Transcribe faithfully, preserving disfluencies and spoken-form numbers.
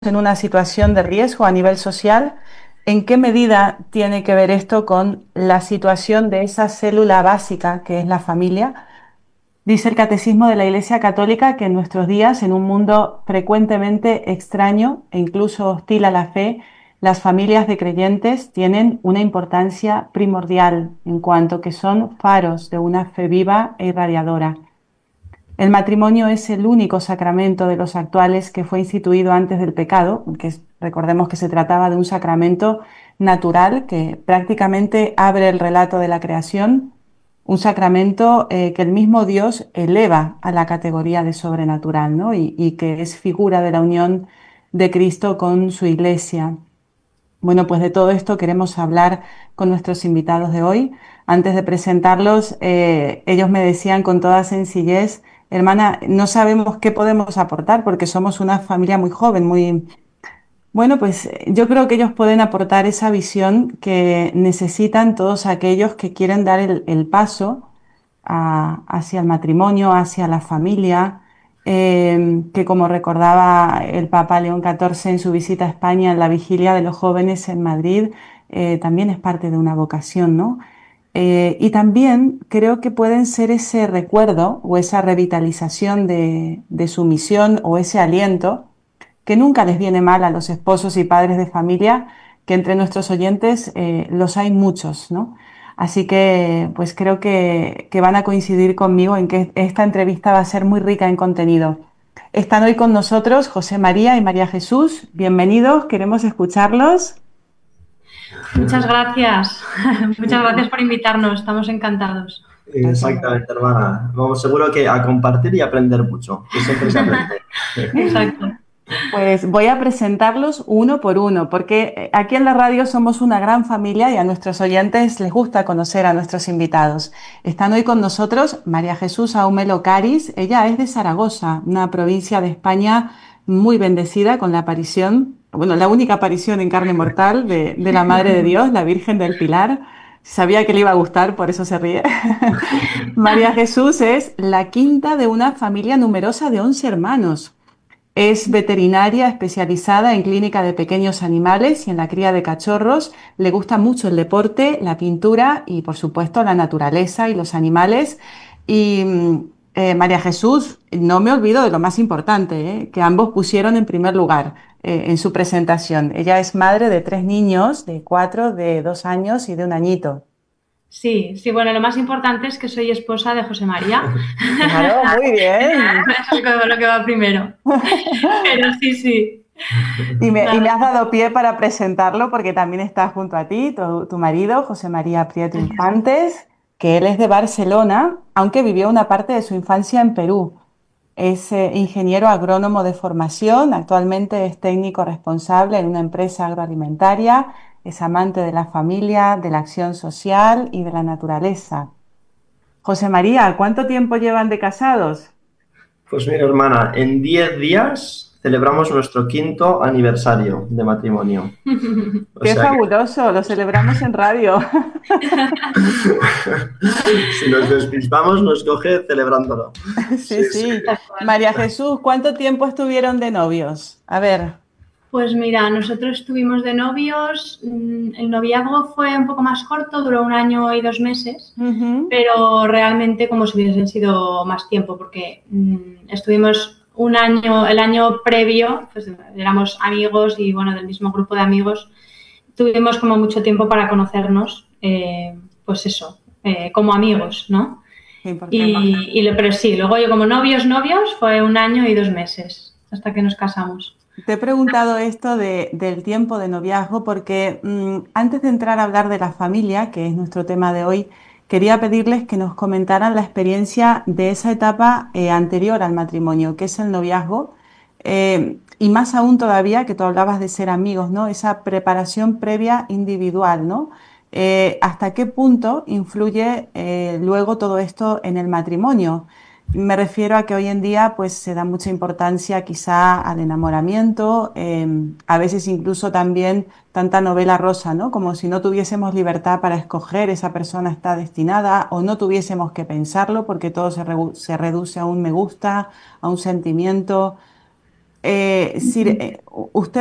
en una situación de riesgo a nivel social. ¿En qué medida tiene que ver esto con la situación de esa célula básica que es la familia? Dice el Catecismo de la Iglesia Católica que en nuestros días, en un mundo frecuentemente extraño e incluso hostil a la fe, las familias de creyentes tienen una importancia primordial en cuanto que son faros de una fe viva e irradiadora. El matrimonio es el único sacramento de los actuales que fue instituido antes del pecado, que recordemos que se trataba de un sacramento natural que prácticamente abre el relato de la creación, un sacramento eh, que el mismo Dios eleva a la categoría de sobrenatural, ¿no? y, y que es figura de la unión de Cristo con su Iglesia. Bueno, pues de todo esto queremos hablar con nuestros invitados de hoy. Antes de presentarlos, eh, ellos me decían con toda sencillez: hermana, no sabemos qué podemos aportar porque somos una familia muy joven, muy... Bueno, pues eh, yo creo que ellos pueden aportar esa visión que necesitan todos aquellos que quieren dar el, el paso a- hacia el matrimonio, hacia la familia, eh, que como recordaba el Papa León catorce en su visita a España en la vigilia de los jóvenes en Madrid, eh, también es parte de una vocación, ¿no? Eh, y también creo que pueden ser ese recuerdo o esa revitalización de, de su misión o ese aliento que nunca les viene mal a los esposos y padres de familia, que entre nuestros oyentes eh, los hay muchos, ¿no? Así que pues creo que, que van a coincidir conmigo en que esta entrevista va a ser muy rica en contenido. Están hoy con nosotros José María y María Jesús. Bienvenidos, queremos escucharlos. Muchas gracias. Muchas gracias por invitarnos. Estamos encantados. Exactamente, hermana. Vamos seguro que a compartir y aprender mucho, que siempre se aprende. Exacto. Pues voy a presentarlos uno por uno, porque aquí en la radio somos una gran familia y a nuestros oyentes les gusta conocer a nuestros invitados. Están hoy con nosotros María Jesús Aumelo Caris. Ella es de Zaragoza, una provincia de España muy bendecida con la aparición, bueno, la única aparición en carne mortal de, de la Madre de Dios, la Virgen del Pilar. Sabía que le iba a gustar, por eso se ríe. María Jesús es la quinta de una familia numerosa de once hermanos. Es veterinaria especializada en clínica de pequeños animales y en la cría de cachorros. Le gusta mucho el deporte, la pintura y, por supuesto, la naturaleza y los animales. Y eh, María Jesús, no me olvido de lo más importante, ¿eh? que ambos pusieron en primer lugar eh, en su presentación. Ella es madre de tres niños, de cuatro, de dos años y de un añito. Sí, sí, bueno, lo más importante es que soy esposa de José María. Claro, muy bien. Eso es lo que va primero. Pero sí, sí. Y me, y me Nada. has dado pie para presentarlo porque también está junto a ti, tu, tu marido, José María Prieto Infantes, que él es de Barcelona, aunque vivió una parte de su infancia en Perú. Es eh, ingeniero agrónomo de formación, actualmente es técnico responsable en una empresa agroalimentaria, es amante de la familia, de la acción social y de la naturaleza. José María, ¿cuánto tiempo llevan de casados? Pues mira, hermana, en diez días celebramos nuestro quinto aniversario de matrimonio. O ¡Qué sea que fabuloso! Lo celebramos en radio. si nos despistamos, nos coge celebrándolo. Sí, Sí, sí. sí. María Jesús, ¿cuánto tiempo estuvieron de novios? A ver. Pues mira, nosotros estuvimos de novios. El noviazgo fue un poco más corto, duró un año y dos meses, Ujú. pero realmente como si hubiesen sido más tiempo, porque mmm, estuvimos un año, el año previo, pues éramos amigos y bueno, del mismo grupo de amigos, tuvimos como mucho tiempo para conocernos, eh, pues eso, eh, como amigos, ¿no? Qué importante. Y, y, pero sí, luego yo como novios, novios, fue un año y dos meses hasta que nos casamos. Te he preguntado esto de, del tiempo de noviazgo porque mm, antes de entrar a hablar de la familia, que es nuestro tema de hoy, quería pedirles que nos comentaran la experiencia de esa etapa eh, anterior al matrimonio, que es el noviazgo, eh, y más aún todavía que tú hablabas de ser amigos, ¿no? Esa preparación previa individual, ¿no? Eh, ¿hasta qué punto influye eh, luego todo esto en el matrimonio? Me refiero a que hoy en día pues se da mucha importancia quizá al enamoramiento, eh, a veces incluso también tanta novela rosa, ¿no? Como si no tuviésemos libertad para escoger, esa persona está destinada, o no tuviésemos que pensarlo porque todo se, re se reduce a un me gusta, a un sentimiento. eh, si, eh, usted